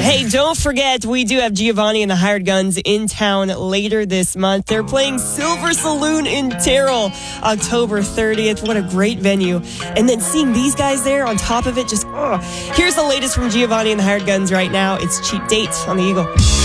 Hey, don't forget, we do have Giovanni and the Hired Guns in town later this month. They're playing Silver Saloon in Terrell, October 30th. What a great venue. And then seeing these guys there on top of it, just, here's the latest from Giovanni and the Hired Guns right now. It's Cheap Date on the Eagle.